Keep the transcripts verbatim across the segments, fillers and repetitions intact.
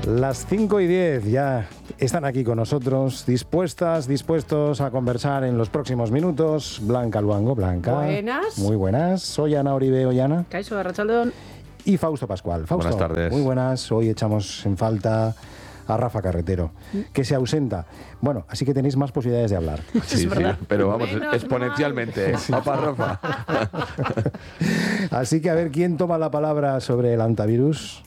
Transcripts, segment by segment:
Las cinco y diez ya están aquí con nosotros, dispuestas, dispuestos a conversar en los próximos minutos. Blanca Luango, Blanca. Buenas. Muy buenas. Soy Ana Oribe Ollana. Caixo Arratsaldeon. Y Fausto Pascual. Fausto, buenas tardes. Muy buenas. Hoy echamos en falta a Rafa Carretero, que se ausenta. Bueno, así que tenéis más posibilidades de hablar. Sí, sí, pero vamos, Menos exponencialmente. ¿eh? Papá Rafa. Así que a ver, ¿quién toma la palabra sobre el antivirus?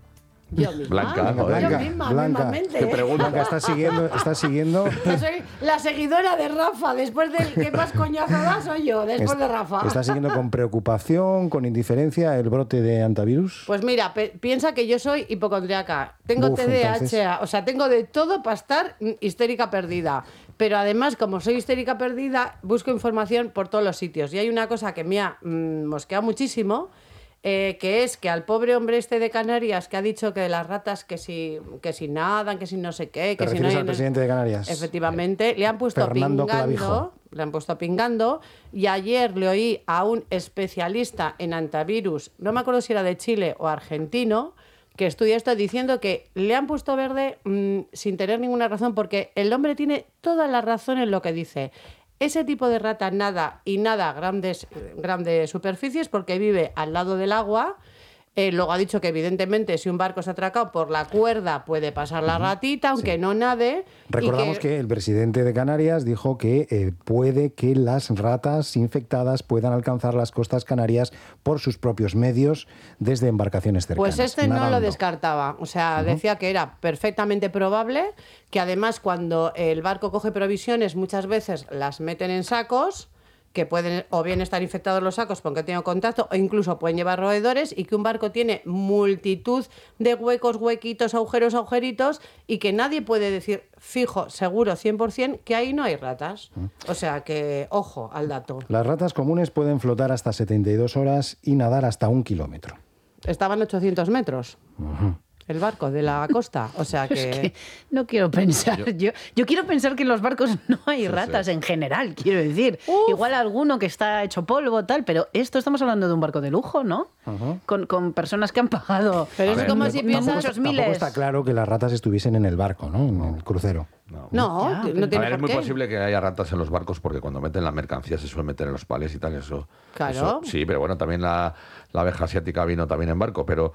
Yo misma. Blanca, joder. Yo misma, Blanca, mismamente. Te pregunto. Blanca, ¿estás siguiendo? ¿Estás siguiendo? Yo soy la seguidora de Rafa. Después del que más coñazo da, soy yo, después de Rafa. ¿Estás siguiendo con preocupación, con indiferencia el brote de antivirus? Pues mira, pe- piensa que yo soy hipocondriaca. Tengo Uf, T D A H, entonces. o sea, tengo de todo para estar mm, histérica perdida. Pero además, como soy histérica perdida, busco información por todos los sitios. Y hay una cosa que me ha mm, mosqueado muchísimo, eh, que es que al pobre hombre este de Canarias que ha dicho que de las ratas que si, que si nadan, que si no sé qué, ¿Te que si no refieres hay... al presidente de Canarias? Efectivamente, le han puesto Fernando Clavijo. pingando, le han puesto pingando, y ayer le oí a un especialista en antivirus, no me acuerdo si era de Chile o argentino, que estudia esto, diciendo que le han puesto verde mmm, sin tener ninguna razón, porque el hombre tiene toda la razón en lo que dice. Ese tipo de rata nada y nada grandes, grandes superficies porque vive al lado del agua. Eh, luego ha dicho que evidentemente si un barco se ha atracado por la cuerda puede pasar la ratita, aunque Sí. no nade. y Recordamos que... que el presidente de Canarias dijo que eh, puede que las ratas infectadas puedan alcanzar las costas canarias por sus propios medios desde embarcaciones cercanas. Pues este no nadando. lo descartaba. O sea, Uh-huh. decía que era perfectamente probable, que además cuando el barco coge provisiones muchas veces las meten en sacos, que pueden o bien estar infectados los sacos porque han tenido contacto o incluso pueden llevar roedores, y que un barco tiene multitud de huecos, huequitos, agujeros, agujeritos, y que nadie puede decir fijo, seguro, cien por ciento que ahí no hay ratas. O sea que, ojo al dato. Las ratas comunes pueden flotar hasta setenta y dos horas y nadar hasta un kilómetro. Estaban ochocientos metros. Uh-huh. El barco de la costa, o sea que... Es que no quiero pensar. Yo, yo, yo quiero pensar que en los barcos no hay ratas sí. en general, quiero decir. Uf. Igual alguno que está hecho polvo, tal, pero esto estamos hablando de un barco de lujo, ¿no? Ajá. Con, con personas que han pagado Pero A es ver, como no- si no piensas... muchos Tampoco miles. está claro que las ratas estuviesen en el barco, ¿no? En el crucero. No. No, Ya, t- pero- no A tiene ver, es por muy qué. posible que haya ratas en los barcos porque cuando meten la mercancía se suele meter en los palés y tal, eso. Claro. eso- sí, pero bueno, también la, la abeja asiática vino también en barco, pero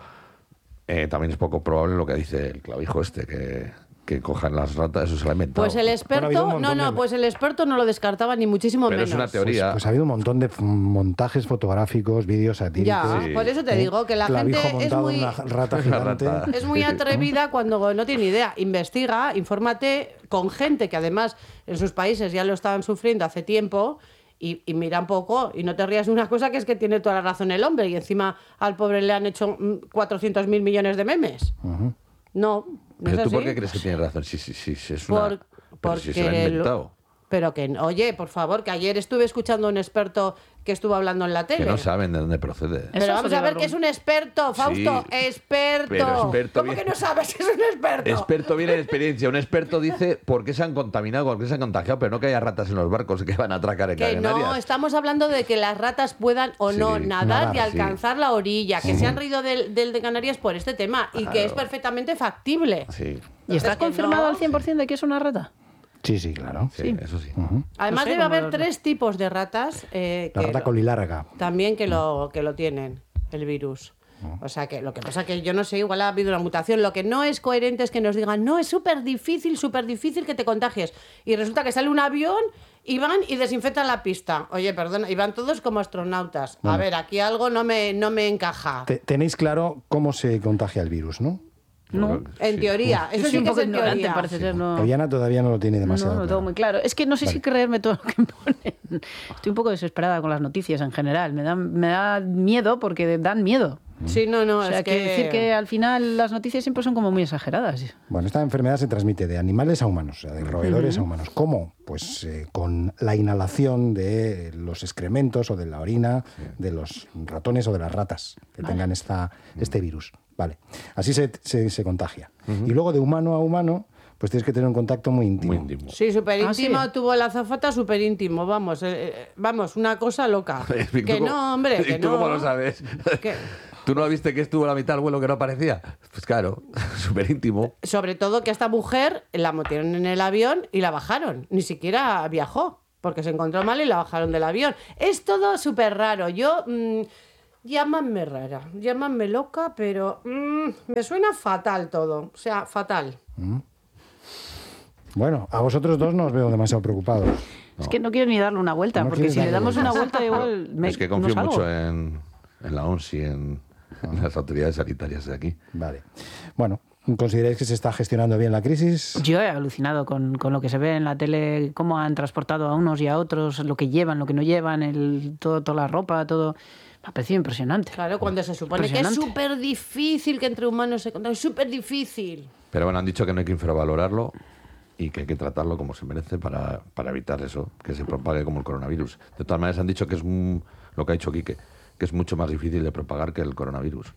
eh, también es poco probable lo que dice el clavijo este, que, que cojan las ratas, eso se lo ha inventado. Pues el Bueno, ha experto, habido un no, montón no, de- pues el experto no lo descartaba ni muchísimo Pero menos. es una Pues, teoría. pues ha habido un montón de f- montajes fotográficos, vídeos satílicos. Ya, Sí. por eso te digo que la Clavijo gente es montado muy, en una rata Una gigante. rata. es muy atrevida cuando no tiene idea. Investiga, infórmate con gente que además en sus países ya lo estaban sufriendo hace tiempo. Y, y mira un poco, y no te rías de una cosa que es que tiene toda la razón el hombre, y encima al pobre le han hecho mm, cuatrocientos mil millones de memes. Ujú. No, no ¿Pero es tú por así. qué crees que tiene razón? Sí, sí, sí, sí, es una... Por- pero si se lo ha porque lo- inventado. Pero que, oye, por favor, que ayer estuve escuchando a un experto que estuvo hablando en la tele. Que no saben de dónde procede. Pero Eso vamos sería a ver la que es un experto, Fausto, Sí, experto. pero experto ¿Cómo bien- que no sabes que es un experto? Experto viene de experiencia. Un experto dice por qué se han contaminado, por qué se han contagiado, pero no que haya ratas en los barcos que van a atracar en Que Canarias. no, estamos hablando de que las ratas puedan o Sí, no nadar, nadar, y sí. alcanzar la orilla, que se han reído del, del de Canarias por este tema y que es perfectamente factible. Sí, ¿Y está Es que confirmado no. al cien por ciento de que es una rata? Sí, sí, claro. sí, eso sí. Además No sé debe cómo haber lo- tres tipos de ratas eh, La que rata lo- colilárga. también que lo, que lo tienen, el virus. O sea, que lo que pasa que yo no sé, igual ha habido una mutación. Lo que no es coherente es que nos digan, no, es súper difícil, súper difícil que te contagies. Y resulta que sale un avión y van y desinfectan la pista. Oye, perdona, y van todos como astronautas. A ver, aquí algo no me, no me encaja. Te- tenéis claro cómo se contagia el virus, ¿no? No. En Sí. teoría, eso Yo sí soy un que es poco en ignorante, teoría. parece ser. No, Ollana todavía no lo tiene demasiado no, no lo tengo claro. muy claro. Es que no sé si creerme todo lo que me ponen. Estoy un poco desesperada con las noticias en general. Me dan, me da miedo porque dan miedo. Sí, no, no, O sea, es que que... decir que al final las noticias siempre son como muy exageradas. Bueno, esta enfermedad se transmite de animales a humanos, o sea, de roedores a humanos. ¿Cómo? Pues eh, con la inhalación de los excrementos o de la orina de los ratones o de las ratas que tengan esta, este virus. Vale. Así se, se, se contagia. Y luego de humano a humano, pues tienes que tener un contacto muy íntimo. Muy íntimo. Sí, súper Ah, íntimo, ¿sí? tuvo la azafata súper íntimo, vamos, eh, eh, vamos, una cosa loca. ¿Y tú Que cómo- no, hombre, ¿Y que tú no. cómo lo sabes? Que- ¿Tú no viste que estuvo a la mitad del vuelo que no aparecía? Pues claro, súper íntimo. Sobre todo que a esta mujer la metieron en el avión y la bajaron. Ni siquiera viajó, porque se encontró mal y la bajaron del avión. Es todo súper raro. Yo... Mmm, llámanme rara, llámanme loca, pero mmm, me suena fatal todo. O sea, fatal. Mm. Bueno, a vosotros dos no os veo demasiado preocupados. Es no. que no quiero ni darle una vuelta, no porque si le damos vueltas. una vuelta igual me, es que confío no mucho en, en la O M S y en, en las autoridades sanitarias de aquí. Vale. Bueno, ¿consideráis que se está gestionando bien la crisis? Yo he alucinado con, con lo que se ve en la tele, cómo han transportado a unos y a otros, lo que llevan, lo que no llevan, el, todo, toda la ropa, todo... Me ha parecido impresionante. Claro, cuando se supone que es súper difícil que entre humanos se contagien, es súper difícil. Pero bueno, han dicho que no hay que infravalorarlo y que hay que tratarlo como se merece para, para evitar eso, que se propague como el coronavirus. De todas maneras, han dicho que es un, lo que ha dicho Quique, que es mucho más difícil de propagar que el coronavirus.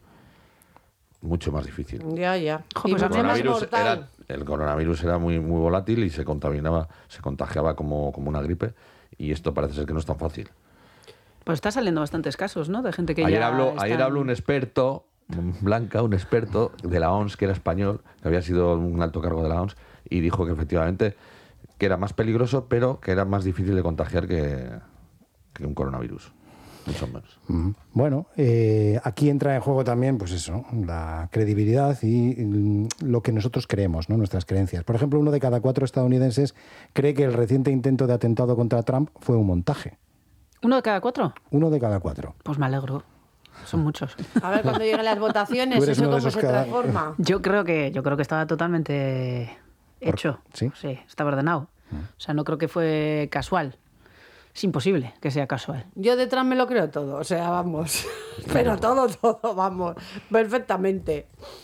Mucho más difícil. Ya, ya. Y el, coronavirus era, el coronavirus era muy, muy volátil y se contaminaba, se contagiaba como, como una gripe, y esto parece ser que no es tan fácil. Pues está saliendo bastantes casos, ¿no? De gente que ayer ya habló, están... Ayer habló un experto, Blanca, un experto de la O M S, que era español, que había sido un alto cargo de la O M S, y dijo que efectivamente que era más peligroso, pero que era más difícil de contagiar que, que un coronavirus. Mucho menos. Mm. Bueno, eh, aquí entra en juego también, pues eso, la credibilidad y mm, lo que nosotros creemos, ¿no? Nuestras creencias. Por ejemplo, uno de cada cuatro estadounidenses cree que el reciente intento de atentado contra Trump fue un montaje. ¿Uno de cada cuatro? Uno de cada cuatro. Pues me alegro. Son muchos. A ver, cuando lleguen las votaciones, ¿eso cómo se cada... transforma? Yo creo que yo creo que estaba totalmente hecho. Por... ¿Sí? Sí, estaba ordenado. Mm. O sea, no creo que fue casual. Es imposible que sea casual. Yo de Trump me lo creo todo. O sea, vamos. Pero todo, todo, vamos. Perfectamente.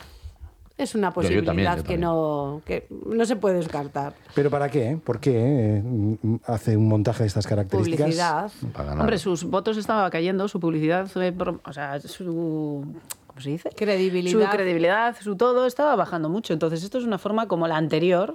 Es una posibilidad yo, yo también, yo que, no, que no se puede descartar. ¿Pero para qué? ¿Por qué hace un montaje de estas características? Publicidad. Hombre, sus votos estaban cayendo, su publicidad, o sea, su... ¿Cómo se dice? Credibilidad. Su credibilidad, su todo, estaba bajando mucho. Entonces esto es una forma como la anterior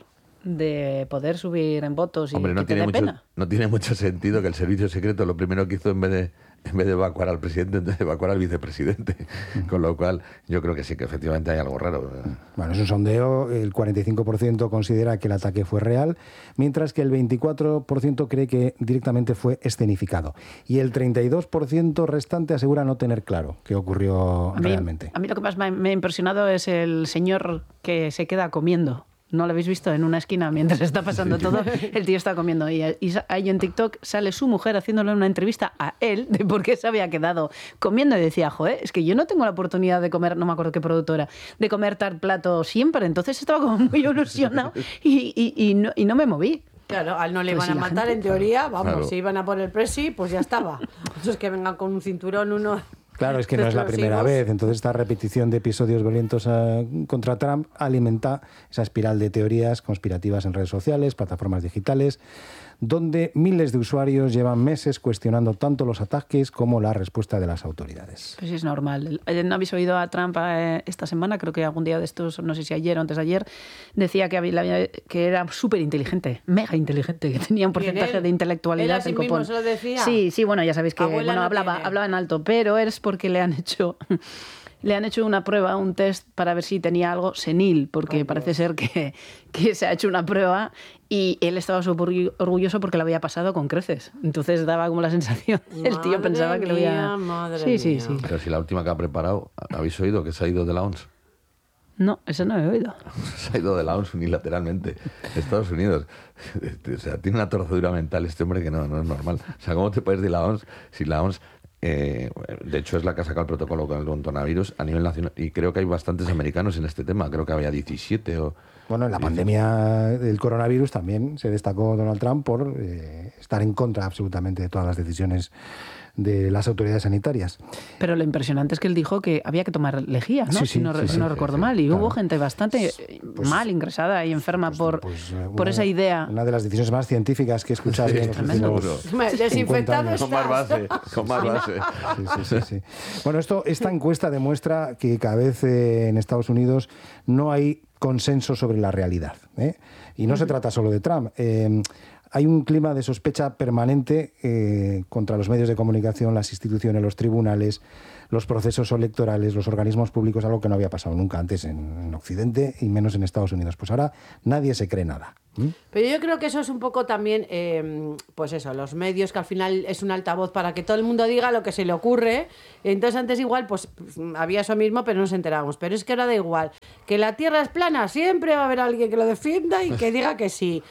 de poder subir en votos y Hombre, no que tiene te dé mucho, pena. No tiene mucho sentido que el servicio secreto lo primero que hizo en vez de, en vez de evacuar al presidente, en vez de evacuar al vicepresidente. Mm. Con lo cual, yo creo que sí, que efectivamente hay algo raro. Bueno, es un sondeo. El cuarenta y cinco por ciento considera que el ataque fue real, mientras que el veinticuatro por ciento cree que directamente fue escenificado. Y el treinta y dos por ciento restante asegura no tener claro qué ocurrió a mí, realmente. A mí lo que más me ha impresionado es el señor que se queda comiendo. ¿No lo habéis visto? En una esquina, mientras está pasando todo, el tío está comiendo. Y, y ahí en TikTok sale su mujer haciéndole una entrevista a él de por qué se había quedado comiendo. Y decía, joder, es que yo no tengo la oportunidad de comer, no me acuerdo qué productora, de comer tal plato siempre. Entonces estaba como muy ilusionado y, y, y, no, y no me moví. Claro, al no le pues iban a matar, gente, en teoría, vamos, claro. Si iban a por el presi, pues ya estaba. Eso es que vengan con un cinturón uno... Claro, es que no es la primera vez. Entonces esta repetición de episodios violentos a, contra Trump alimenta esa espiral de teorías conspirativas en redes sociales, plataformas digitales, donde miles de usuarios llevan meses cuestionando tanto los ataques como la respuesta de las autoridades. Pues es normal. ¿No habéis oído a Trump eh, esta semana? Creo que algún día de estos, no sé si ayer o antes de ayer, decía que, había, que era súper inteligente, mega inteligente, que tenía un porcentaje de intelectualidad. ¿Él así mismo se lo decía? Sí, sí, bueno, ya sabéis que Abuela bueno, no hablaba, tiene. hablaba en alto, pero es porque le han hecho... Le han hecho una prueba, un test para ver si tenía algo senil, porque oh, parece ser que, que se ha hecho una prueba y él estaba súper orgulloso porque lo había pasado con creces. Entonces daba como la sensación, madre el tío pensaba que lo había... Madre sí, sí, mía. sí. Pero si la última que ha preparado, ¿habéis oído que se ha ido de la O M S? No, eso no he oído. Se ha ido de la O M S unilateralmente. Estados Unidos. O sea, tiene una torcedura mental este hombre que no, no es normal. O sea, ¿cómo te puedes ir de la O M S si la O M S... Eh, de hecho es la que ha sacado el protocolo con el coronavirus a nivel nacional y creo que hay bastantes americanos en este tema, creo que había diecisiete o... Bueno, en la pandemia del coronavirus también se destacó Donald Trump por eh, estar en contra absolutamente de todas las decisiones de las autoridades sanitarias. Pero lo impresionante es que él dijo que había que tomar lejía, ¿no? Sí, sí, si no, sí, si sí, no sí, recuerdo sí, mal. Y claro. hubo gente bastante pues, mal ingresada y enferma pues, por, pues, por una, esa idea. Una de las decisiones más científicas que he escuchado Sí, en los últimos desinfectado con más base, con más base. Sí, sí, sí, sí. Bueno, esto, esta encuesta demuestra que cada vez eh, en Estados Unidos no hay consenso sobre la realidad, ¿eh? Y no uh-huh. se trata solo de Trump. Eh, hay un clima de sospecha permanente eh, contra los medios de comunicación, las instituciones, los tribunales, los procesos electorales, los organismos públicos, algo que no había pasado nunca antes en, en Occidente y menos en Estados Unidos. Pues ahora nadie se cree nada. ¿Mm? Pero yo creo que eso es un poco también, eh, pues eso, los medios, que al final es un altavoz para que todo el mundo diga lo que se le ocurre. Entonces antes igual pues, pues había eso mismo, pero no nos enterábamos. Pero es que ahora da igual. Que la Tierra es plana, siempre va a haber alguien que lo defienda y que diga que sí.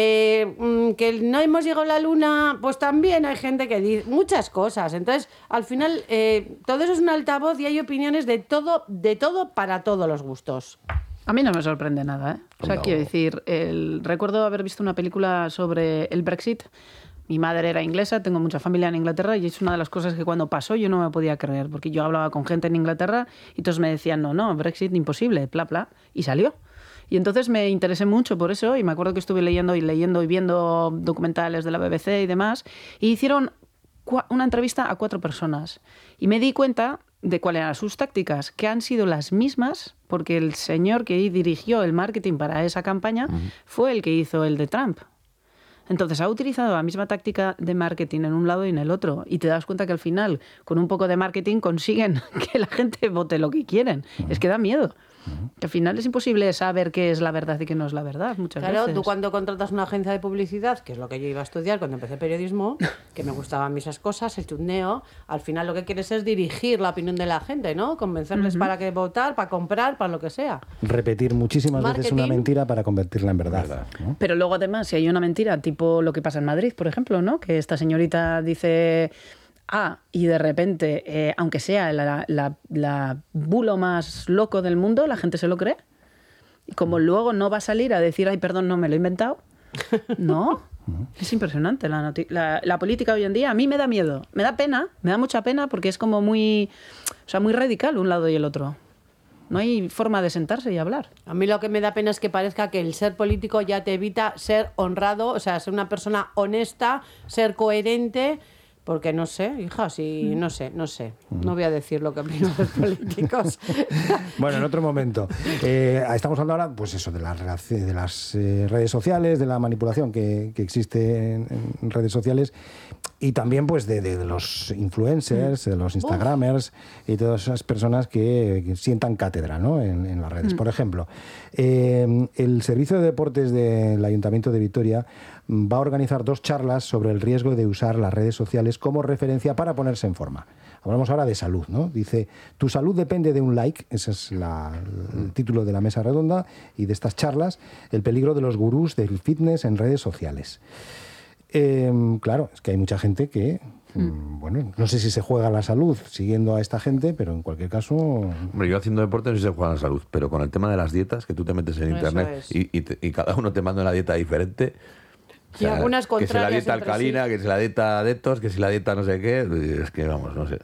Eh, que no hemos llegado a la Luna, pues también hay gente que dice muchas cosas. Entonces, al final, eh, todo eso es un altavoz y hay opiniones de todo, de todo para todos los gustos. A mí no me sorprende nada, ¿eh? O sea, No. quiero decir, el... recuerdo haber visto una película sobre el Brexit. Mi madre era inglesa, tengo mucha familia en Inglaterra y es una de las cosas que cuando pasó yo no me podía creer, porque yo hablaba con gente en Inglaterra y todos me decían, no, no, Brexit imposible, bla, bla, y salió. Y entonces me interesé mucho por eso y me acuerdo que estuve leyendo y leyendo y viendo documentales de la B B C y demás, y hicieron una entrevista a cuatro personas y me di cuenta de cuáles eran sus tácticas, que han sido las mismas, porque el señor que dirigió el marketing para esa campaña uh-huh. fue el que hizo el de Trump. Entonces ha utilizado la misma táctica de marketing en un lado y en el otro. Y te das cuenta que al final, con un poco de marketing, consiguen que la gente vote lo que quieren. Uh-huh. Es que da miedo. Uh-huh. Que al final es imposible saber qué es la verdad y qué no es la verdad muchas claro, veces. Tú cuando contratas una agencia de publicidad, que es lo que yo iba a estudiar cuando empecé periodismo, que me gustaban esas cosas, el chutneo, al final lo que quieres es dirigir la opinión de la gente, ¿no? Convencerles uh-huh. para que votar, para comprar, para lo que sea. Repetir muchísimas Marketing. veces una mentira para convertirla en verdad, verdad. ¿no? Pero luego además, si hay una mentira, tipo lo que pasa en Madrid, por ejemplo, ¿no? Que esta señorita dice... Ah, y de repente, eh, aunque sea la, la, la bulo más loco del mundo, la gente se lo cree. Y como luego no va a salir a decir, ay, perdón, no me lo he inventado. No, es impresionante la, noti- la, la política hoy en día. A mí me da miedo, me da pena, me da mucha pena porque es como muy, o sea, muy radical un lado y el otro. No hay forma de sentarse y hablar. A mí lo que me da pena es que parezca que el ser político ya te evita ser honrado, o sea, ser una persona honesta, ser coherente... Porque no sé, hija, si no sé, no sé. No voy a decir lo que opino de los políticos. Bueno, en otro momento. Eh, estamos hablando ahora, pues eso, de las, relac- de las eh, redes sociales, de la manipulación que, que existe en, en redes sociales y también pues de, de, de los influencers, de los instagramers y todas esas personas que, que sientan cátedra, ¿no? en, en las redes. Por ejemplo, eh, el Servicio de Deportes del Ayuntamiento de Vitoria va a organizar dos charlas sobre el riesgo de usar las redes sociales como referencia para ponerse en forma. Hablamos ahora de salud, ¿no? Dice, tu salud depende de un like, ese es la, el título de la mesa redonda y de estas charlas, el peligro de los gurús del fitness en redes sociales. Eh, claro, es que hay mucha gente que, mm. bueno, no sé si se juega la salud siguiendo a esta gente, pero en cualquier caso... Hombre, yo haciendo deporte no sé si se juega la salud, pero con el tema de las dietas, que tú te metes en Eso internet es. y, y, te, y cada uno te manda una dieta diferente... O sea, y algunas que si la contrarias dieta entre alcalina, sí. que si la dieta detox, que si la dieta no sé qué, es que vamos, no sé.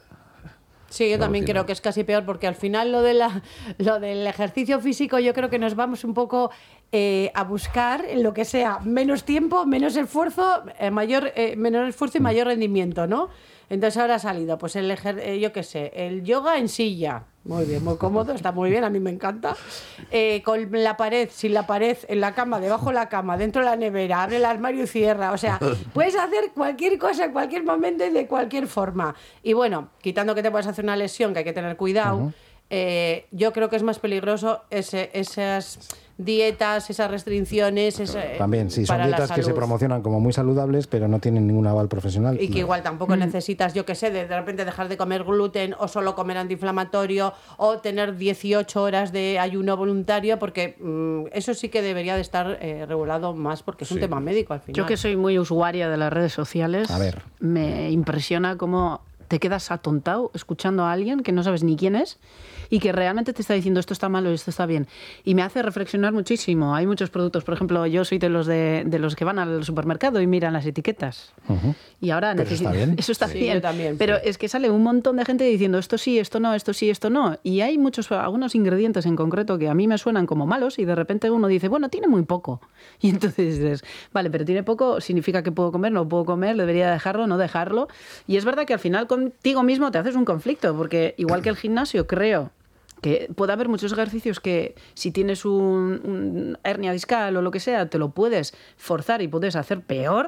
Sí, yo No, también sí, creo no. que es casi peor porque al final lo, de la, lo del ejercicio físico yo creo que nos vamos un poco eh, a buscar en lo que sea menos tiempo, menos esfuerzo, eh, mayor eh, menor esfuerzo y mayor rendimiento, ¿no? Entonces ahora ha salido, pues el ejer- eh, yo qué sé, el yoga en silla, muy bien, muy cómodo, está muy bien, a mí me encanta. Eh, con la pared, sin la pared, en la cama, debajo de la cama, dentro de la nevera, abre el armario y cierra. O sea, puedes hacer cualquier cosa en cualquier momento y de cualquier forma. Y bueno, quitando que te puedas hacer una lesión, que hay que tener cuidado, uh-huh. eh, yo creo que es más peligroso ese, esas dietas, esas restricciones. Ese, También, sí, son dietas que se promocionan como muy saludables, pero no tienen ningún aval profesional. Y que no. igual tampoco mm. necesitas, yo qué sé, de, de repente dejar de comer gluten o solo comer antiinflamatorio o tener dieciocho horas de ayuno voluntario, porque mmm, eso sí que debería de estar eh, regulado más, porque es sí. un tema médico al final. Yo que soy muy usuaria de las redes sociales, a ver. me impresiona cómo te quedas atontado escuchando a alguien que no sabes ni quién es y que realmente te está diciendo esto está mal o esto está bien. Y me hace reflexionar muchísimo. Hay muchos productos, por ejemplo, yo soy de los de, de los que van al supermercado y miran las etiquetas. Uh-huh. Y ahora Pero necesito... está bien. Eso está sí, bien. yo también, Pero sí. es que sale un montón de gente diciendo esto sí, esto no, esto sí, esto no. Y hay muchos, algunos ingredientes en concreto que a mí me suenan como malos y de repente uno dice, bueno, tiene muy poco. Y entonces dices, vale, pero tiene poco, significa que puedo comer, no puedo comer, debería dejarlo, no dejarlo. Y es verdad que al final contigo mismo te haces un conflicto, porque igual que el gimnasio, creo que puede haber muchos ejercicios que si tienes un, un hernia discal o lo que sea, te lo puedes forzar y puedes hacer peor.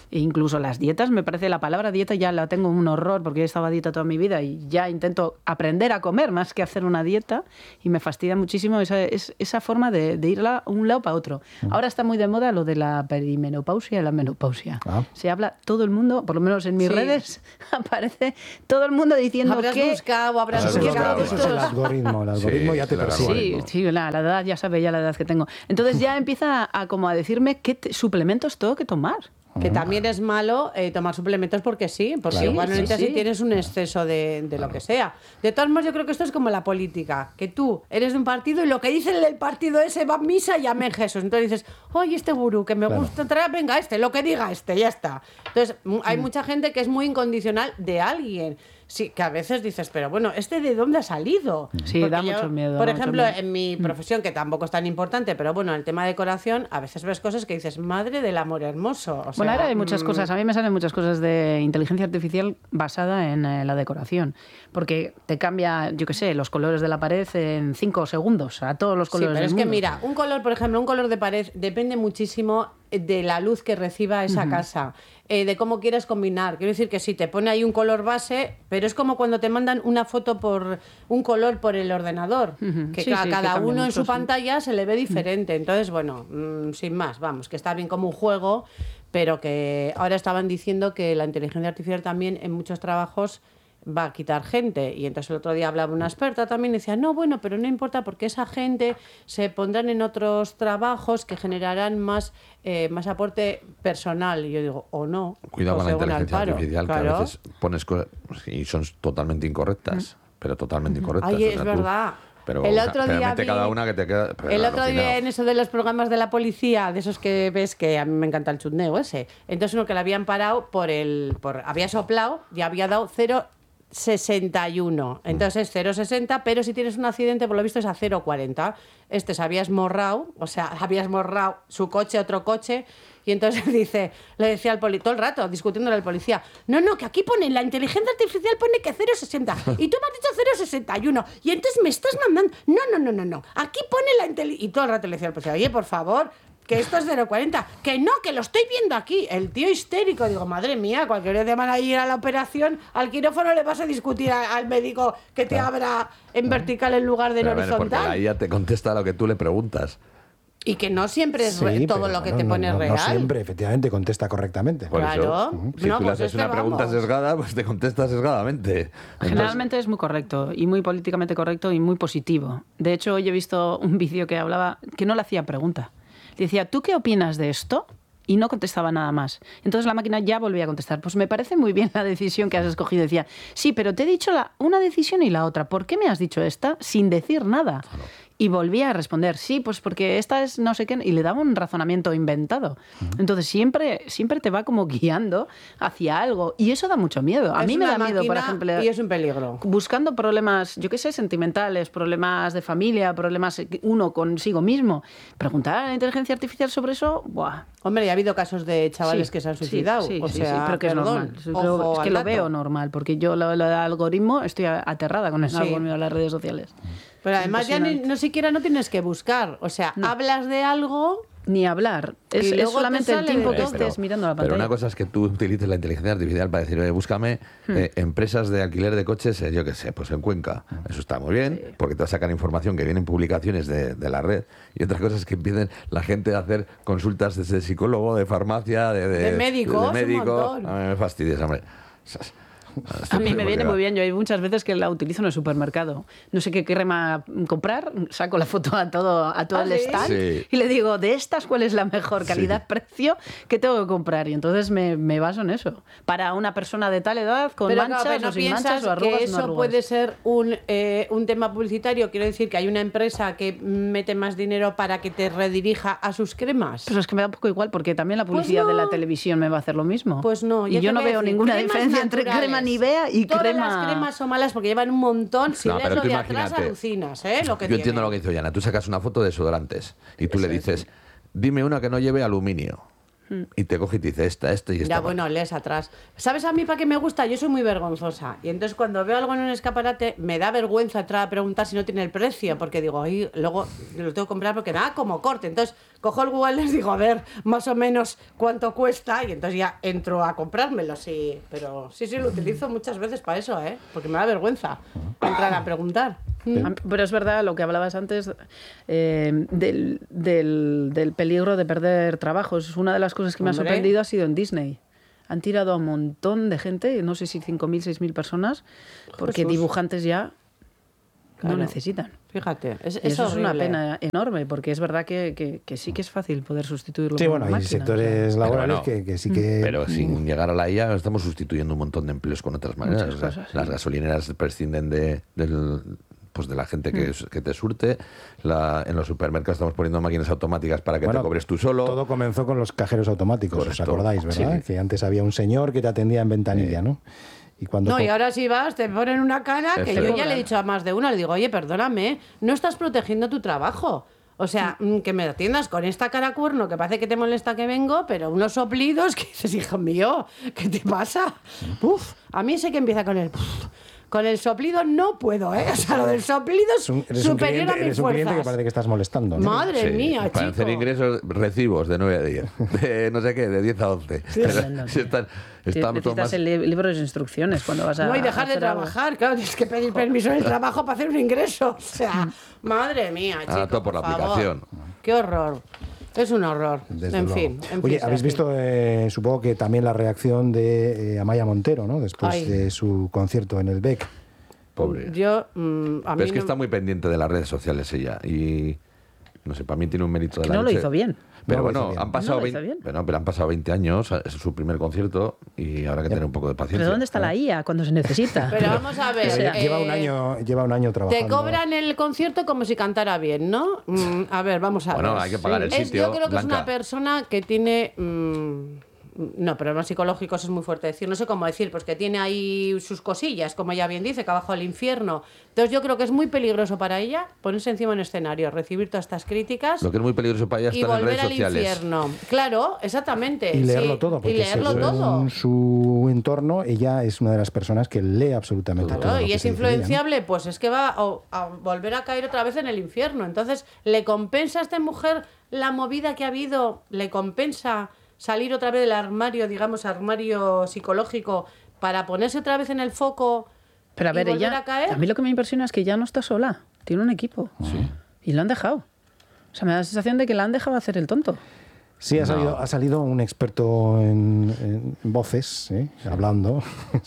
E incluso las dietas, me parece, la palabra dieta ya la tengo un horror porque he estado a dieta toda mi vida y ya intento aprender a comer más que hacer una dieta y me fastidia muchísimo esa, esa forma de, de ir a un lado para otro. Uh-huh. Ahora está muy de moda lo de la perimenopausia y la menopausia. Ah. Se habla todo el mundo, por lo menos en mis sí. redes, aparece todo el mundo diciendo habrás que... buscado, habrás eso buscado. Es, eso es el algoritmo, el algoritmo sí, ya te persigue. Sí, sí, la, la edad, ya sabe ya la edad que tengo. Entonces ya empieza a, a como a decirme qué te, suplementos tengo que tomar. Que también es malo eh, tomar suplementos porque sí, porque claro, igualmente sí, sí. si tienes un exceso de, de claro. lo que sea. De todos modos, yo creo que esto es como la política, que tú eres de un partido y lo que dice el partido ese va a misa y amén Jesús. Entonces dices, oye, este gurú que me claro. gusta traer, venga este, lo que diga este, ya está. Entonces hay mm. mucha gente que es muy incondicional de alguien. Sí, que a veces dices, pero bueno, ¿este de dónde ha salido? Sí, porque da yo, mucho miedo. Por ejemplo, miedo. en mi profesión, que tampoco es tan importante, pero bueno, en el tema de decoración, a veces ves cosas que dices, madre del amor hermoso. O sea, bueno, ahora hay muchas mmm... cosas. A mí me salen muchas cosas de inteligencia artificial basada en eh, la decoración. Porque te cambia, yo qué sé, los colores de la pared en cinco segundos, a todos los colores sí, pero del es mundo. Que mira, un color, por ejemplo, un color de pared depende muchísimo de la luz que reciba esa uh-huh. casa, eh, de cómo quieres combinar. Quiero decir que sí, te pone ahí un color base, pero es como cuando te mandan una foto por un color por el ordenador, uh-huh. que sí, ca- sí, cada que uno en su sí. pantalla se le ve diferente. Uh-huh. Entonces, bueno, mmm, sin más, vamos, que está bien como un juego, pero que ahora estaban diciendo que la inteligencia artificial también en muchos trabajos va a quitar gente. Y entonces el otro día hablaba una experta también y decía, no, bueno, pero no importa porque esa gente se pondrán en otros trabajos que generarán más, eh, más aporte personal. Y yo digo, o no. Cuidado o con la inteligencia artificial, claro. que a veces pones cosas y son totalmente incorrectas, mm. pero totalmente incorrectas. Ay, o es sea, verdad. Tú, pero el otro o sea, día vi, cada una que te queda, el otro día en eso de los programas de la policía, de esos que ves que a mí me encanta el chutneo ese. Entonces uno que le habían parado por el... por había soplado y había dado cero coma sesenta y uno. Entonces es cero coma sesenta, pero si tienes un accidente, por lo visto es a cero coma cuarenta. Este se había esmorrado, o sea, había esmorrado su coche, otro coche, y entonces dice, le decía al policía, todo el rato, discutiéndole al policía, no, no, que aquí pone, la inteligencia artificial pone que cero coma sesenta, y tú me has dicho cero coma sesenta y uno, y entonces me estás mandando, no, no, no, no, no, aquí pone la inteligencia, y todo el rato le decía al policía, oye, por favor, que esto es cero coma cuarenta, que no, que lo estoy viendo aquí. El tío histérico, digo, madre mía, cualquier día te van a ir a la operación, al quirófano le vas a discutir a, al médico que te claro. abra en vertical en lugar de en horizontal. Porque la I A te contesta lo que tú le preguntas. Y que no siempre es sí, todo lo que no, te no, pone no, real. No siempre, efectivamente, contesta correctamente. Por claro. Eso, uh-huh. Si no, tú pues le haces una vamos. pregunta sesgada, pues te contesta sesgadamente. Entonces... Generalmente es muy correcto, y muy políticamente correcto, y muy positivo. De hecho, hoy he visto un vídeo que hablaba, que no le hacía pregunta. Le decía, ¿tú qué opinas de esto? Y no contestaba nada más. Entonces la máquina ya volvía a contestar. Pues me parece muy bien la decisión que has escogido. Decía, sí, pero te he dicho la, una decisión y la otra. ¿Por qué me has dicho esta sin decir nada? Claro. Y volvía a responder, sí, pues porque esta es no sé qué, y le daba un razonamiento inventado. Uh-huh. Entonces siempre, siempre te va como guiando hacia algo, y eso da mucho miedo. A es mí me da miedo, por ejemplo. Y es un peligro. Buscando problemas, yo qué sé, sentimentales, problemas de familia, problemas uno consigo mismo. Preguntar a la inteligencia artificial sobre eso, ¡buah! Hombre, ya ha habido casos de chavales sí, que se han suicidado. Sí, sí, o sea, sí, sí, pero que perdón, es normal. Ojo es que lo dato. veo normal, porque yo lo, lo del algoritmo estoy aterrada con el sí. algoritmo de las redes sociales. Pero además ya ni, no siquiera no tienes que buscar. O sea, no. hablas de algo... Ni hablar. Es, es solamente el tiempo que estés pero, mirando la pantalla. Pero una cosa es que tú utilices la inteligencia artificial para decir, oye, búscame hmm. eh, empresas de alquiler de coches, eh, yo qué sé, pues en Cuenca. Eso está muy bien, sí. porque te va a sacar información que viene en publicaciones de, de la red. Y otra cosa es que empiecen la gente a hacer consultas desde psicólogo, de farmacia, de, de, de médicos. De, de médico. A mí me fastidies, hombre. A mí me viene muy bien. Yo hay muchas veces que la utilizo en el supermercado. No sé qué crema comprar, saco la foto a todo, a todo ¿Ah, el stand sí? y le digo, de estas, ¿cuál es la mejor calidad-precio que tengo que comprar? Y entonces me, me baso en eso. Para una persona de tal edad, con pero manchas claro, no o sin manchas o arrugas, que eso no arrugas. Puede ser un, eh, un tema publicitario. Quiero decir que hay una empresa que mete más dinero para que te redirija a sus cremas. Pues es que me da un poco igual, porque también la publicidad pues no. de la televisión me va a hacer lo mismo. Pues no. Y yo no veo decir, ninguna diferencia entre crema Nivea y Todas crema... Todas las cremas son malas porque llevan un montón. Si no, lees lo de atrás, alucinas, ¿eh? Lo que yo tiene. entiendo lo que dice Yana. Tú sacas una foto de desodorantes y tú Eso le dices, es. dime una que no lleve aluminio. y te coge y te dice esta, esta y esta. Ya, bueno, lees atrás. ¿Sabes a mí para qué me gusta? Yo soy muy vergonzosa. Y entonces cuando veo algo en un escaparate, me da vergüenza entrar a preguntar si no tiene el precio, porque digo, ay, luego lo tengo que comprar porque me da como corte. Entonces cojo el Google y les digo, a ver, más o menos cuánto cuesta, y entonces ya entro a comprármelo. Sí, pero sí, sí, lo utilizo muchas veces para eso, ¿eh? Porque me da vergüenza entrar a preguntar. Pero es verdad lo que hablabas antes eh, del, del, del peligro de perder trabajos. Es una de las cosas que me Hombre. ha sorprendido ha sido en Disney. Han tirado a un montón de gente, no sé si cinco mil, seis mil personas, porque Jesús. dibujantes ya Claro. no necesitan. Fíjate, es, Y es eso es una horrible. pena enorme, porque es verdad que, que, que sí que es fácil poder sustituirlo Sí, por bueno, una hay máquina. sectores laborales bueno, que, que sí que... Pero sin llegar a la I A estamos sustituyendo un montón de empleos con otras maneras. Muchas O sea, cosas, sí. Las gasolineras prescinden de, del, pues de la gente que, es- que te surte. La, en los supermercados estamos poniendo máquinas automáticas para que Bueno, te cobres tú solo. Todo comenzó con los cajeros automáticos, Correcto. ¿os acordáis, verdad? Sí. Que antes había un señor que te atendía en ventanilla, ¿no? Y cuando No, co- y ahora si vas, te ponen una cara que Eso yo es. ya le he dicho a más de uno, le digo, oye, perdóname, no estás protegiendo tu trabajo. O sea, mm, que me atiendas con esta cara cuerno que parece que te molesta que vengo, pero unos soplidos que dices, hijo mío, ¿qué te pasa? Uf, a mí sé que empieza con el... puf. Con el soplido no puedo, ¿eh? O sea, lo del soplido es eres un, eres un superior cliente, a mis eres un cliente que fuerzas. parece que estás molestando, ¿no? Madre Sí, mía, para chico. hacer ingresos, recibos de nueve a diez. De no sé qué, de diez a once. Tremendo, Si están, Sí, están necesitas más- el li- libro de instrucciones cuando vas a No, y dejar de hacer algo. trabajar, claro, tienes que pedir permiso en el trabajo para hacer un ingreso. O sea, madre mía, chico, Ahora todo por la favor. aplicación. Qué horror. Es un horror. Desde en luego. fin. En Oye, fin, habéis sí. visto, eh, supongo que también la reacción de eh, Amaya Montero, ¿no? Después Ay. de su concierto en el B E C. Pobre. Yo, mm, a mí Pero es que no- está muy pendiente de las redes sociales ella. Y no sé, para mí tiene un mérito de Que la no lo leche. hizo bien. Pero No lo hizo bueno, bien. han pasado No lo hizo veinte, bien. bueno, pero han pasado veinte años, es su primer concierto y habrá que tener un poco de paciencia. ¿Pero dónde está la I A cuando se necesita? Pero vamos a ver. Pero eh, lleva un año, lleva un año trabajando. Te cobran el concierto como si cantara bien, ¿no? Mm, a ver, vamos a Bueno, ver. hay que pagar el Es- sitio, Yo creo que es Blanca. una persona que tiene... mm, no, problemas psicológicos es muy fuerte decir. No sé cómo decir, pues que tiene ahí sus cosillas, como ella bien dice, que abajo del infierno. Entonces yo creo que es muy peligroso para ella ponerse encima en escenario, recibir todas estas críticas Lo que es muy peligroso para ella y estar en volver redes al sociales. infierno. Claro, exactamente. Y leerlo sí, todo, porque y leerlo según todo. su entorno, ella es una de las personas que lee absolutamente todo. Claro, lo y que es se dice de ella, ¿no? influenciable, pues es que va a, a volver a caer otra vez en el infierno. Entonces, ¿le compensa a esta mujer la movida que ha habido? ¿Le compensa salir otra vez del armario, digamos, armario psicológico, para ponerse otra vez en el foco Pero a ver, y volver ella, a caer? mí lo que me impresiona es que ya no está sola, tiene un equipo. Y lo han dejado. O sea, me da la sensación de que la han dejado hacer el tonto. Sí, ha No. salido, ha salido un experto en, en voces, ¿eh? hablando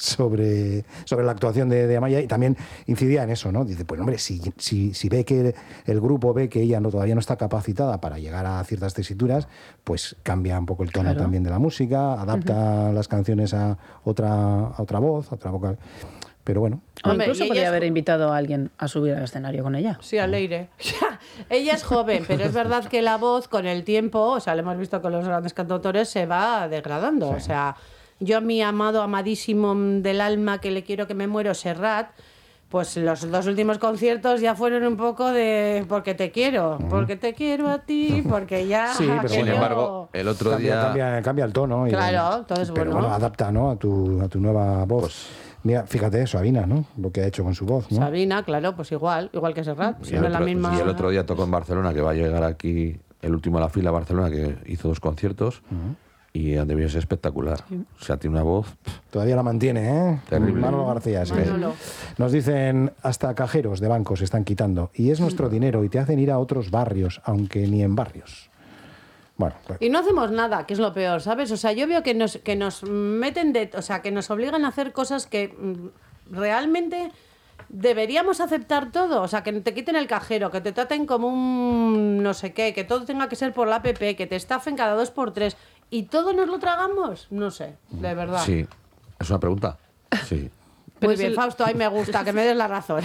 sobre, sobre la actuación de, de Amaya, y también incidía en eso, ¿no? Dice, pues hombre, si, si, si ve que el grupo ve que ella no, todavía no está capacitada para llegar a ciertas tesituras, pues cambia un poco el tono Claro. también de la música, adapta las canciones a otra, a otra voz, a otra vocal. Pero bueno, O Hombre, y incluso ella podría es- haber invitado a alguien a subir al escenario con ella. Sí, al aire. Ella es joven, pero es verdad que la voz con el tiempo, o sea, lo hemos visto con los grandes cantautores, se va degradando. O sea, yo a mi amado, amadísimo del alma, que le quiero que me muero, Serrat, pues los dos últimos conciertos ya fueron un poco de porque te quiero, porque te quiero a ti, porque ya... Sí, pero que Sin bueno. yo- embargo, el otro cambia, día... cambia, cambia el tono. y Claro, bueno, entonces, pero bueno. bueno, adapta, ¿no? a, tu, a tu nueva voz. Mira, fíjate, Sabina, ¿no? Lo que ha hecho con su voz, ¿no? Sabina, claro, pues igual, igual que Serrat, Y si el, no es la otro, misma... y el otro día tocó en Barcelona, que va a llegar aquí el último a la fila, Barcelona, que hizo dos conciertos y debió ser espectacular. O sea, tiene una voz... pff, Todavía la mantiene, ¿eh? Terrible. Manolo García, sí. Manolo. Nos dicen, hasta cajeros de bancos se están quitando. Y es nuestro dinero y te hacen ir a otros barrios, aunque ni en barrios. Bueno, pues, Y no hacemos nada, que es lo peor, ¿sabes? O sea, yo veo que nos, que nos meten de... O sea, que nos obligan a hacer cosas que mm, realmente deberíamos aceptar todo. O sea, que te quiten el cajero, que te traten como un no sé qué, que todo tenga que ser por la app, que te estafen cada dos por tres. ¿Y todo nos lo tragamos? No sé, de verdad. Sí. ¿Es una pregunta? Sí. Muy Pero es bien, el- Fausto, ahí me gusta, que me des la razón.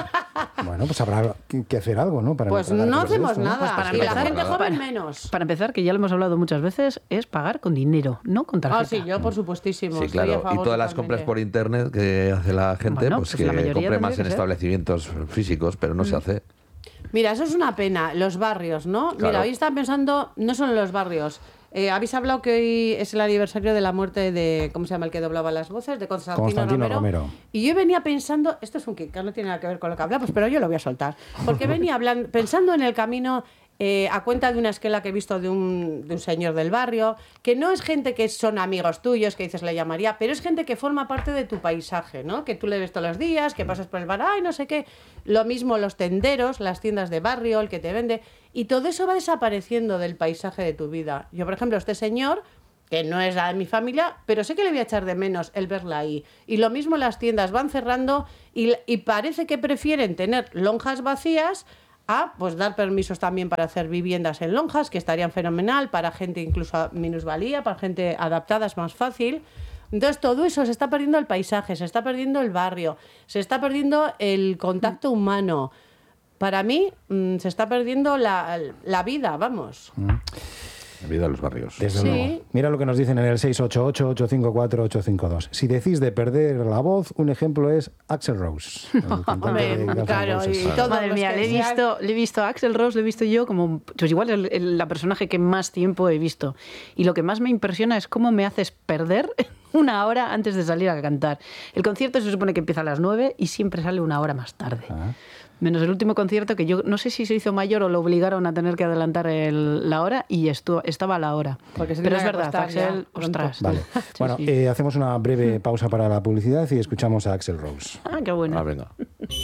bueno, pues habrá que que hacer algo, ¿no? Para Pues tratar no todo hacemos esto, ¿no? nada. Pues para y la empezar, gente nada. joven Para- menos. Para empezar, que ya lo hemos hablado muchas veces, es pagar con dinero, no con tarjeta. Ah, sí, yo por supuestísimo. Sí, estoy a claro. Y favor todas las compras totalmente. por internet que hace la gente, Bueno, pues, pues que la mayoría compre tendría más que en ser. establecimientos físicos, pero no se hace. Mira, eso es una pena, los barrios, ¿no? Claro. Mira, hoy estaba pensando, no solo en los barrios, Eh, Habéis hablado que hoy es el aniversario de la muerte de, ¿cómo se llama el que doblaba las voces? De Constantino, Constantino Romero. Romero. Y yo venía pensando, esto es un kick, no tiene nada que ver con lo que hablamos, pero yo lo voy a soltar. Porque venía hablando, pensando en el camino, eh, a cuenta de una esquela que he visto de un, de un señor del barrio, que no es gente que son amigos tuyos, que dices le llamaría, pero es gente que forma parte de tu paisaje, ¿no? Que tú le ves todos los días, que pasas por el bar, ay, no sé qué. Lo mismo los tenderos, las tiendas de barrio, el que te vende. Y todo eso va desapareciendo del paisaje de tu vida. Yo, por ejemplo, este señor, que no es la de mi familia, pero sé que le voy a echar de menos el verla ahí. Y lo mismo las tiendas van cerrando y, y parece que prefieren tener lonjas vacías a pues dar permisos también para hacer viviendas en lonjas, que estarían fenomenal, para gente incluso a minusvalía, para gente adaptada es más fácil. Entonces todo eso se está perdiendo el paisaje, se está perdiendo el barrio, se está perdiendo el contacto humano. Para mí mmm, se está perdiendo la, la vida, vamos. Mm. La vida de los barrios. Desde Sí. luego. Mira lo que nos dicen en el seis ocho ocho, ocho cinco cuatro, ocho cinco dos. Si decís de perder la voz, un ejemplo es Axl Rose. el cantante Hombre, de Guns N' claro, Roses. y todos Madre los mía, que le he, sean- visto, le he visto a Axl Rose, le he visto yo como, pues igual el, el- la personaje que más tiempo he visto. Y lo que más me impresiona es cómo me haces perder una hora antes de salir a cantar. El concierto se supone que empieza a las nueve y siempre sale una hora más tarde. Ah. Menos el último concierto, que yo no sé si se hizo mayor o lo obligaron a tener que adelantar el- la hora y esto, estaba a la hora. Porque se Pero es tenía que verdad, acostar ya Axel, pronto. ostras. Vale. Sí, Bueno, sí. eh, hacemos una breve pausa para la publicidad y escuchamos a Axl Rose. Ah, qué bueno. Ah, venga.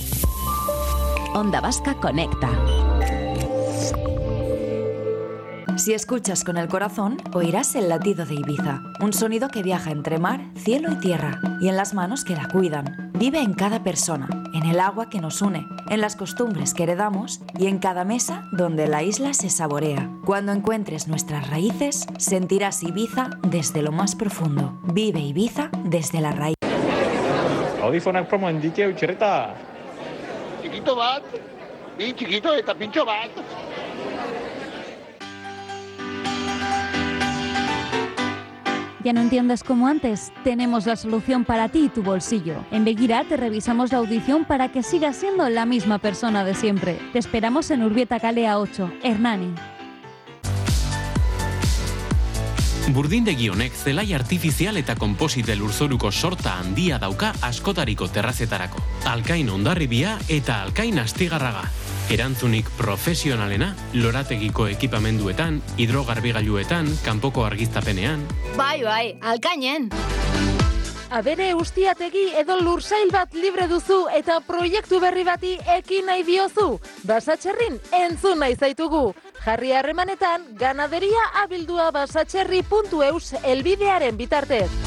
Onda Vasca Conecta. Si escuchas con el corazón, oirás el latido de Ibiza, un sonido que viaja entre mar, cielo y tierra, y en las manos que la cuidan. Vive en cada persona, en el agua que nos une, en las costumbres que heredamos y en cada mesa donde la isla se saborea. Cuando encuentres nuestras raíces, sentirás Ibiza desde lo más profundo. Vive Ibiza desde la raíz. Audífonak promo indique utxerreta. Chiquito bat, bi chiquito eta pintxo bat. ¿Ya no entiendes como antes? Tenemos la solución para ti y tu bolsillo. En Begira te revisamos la audición para que sigas siendo la misma persona de siempre. Te esperamos en Urbieta Kalea ocho, Hernani. Burdindegi honek zelai artifizial eta konposite lurzoruko sorta handia dauka askotariko terrazetarako. Alkain hondarribia eta alkain astigarraga. Erantzunik profesionalena, lorategiko ekipamenduetan, hidrogarbigailuetan, kanpoko argiztapenean. Bai, bai, alkainen. Abere ustiategi edo lursail bat libre duzu eta proiektu berri bati ekin nahi diozu. Basatxerrin entzun nahi zaitugu. Jarri harremanetan ganaderia abildua basatxerri puntu eus elbidearen bitartez.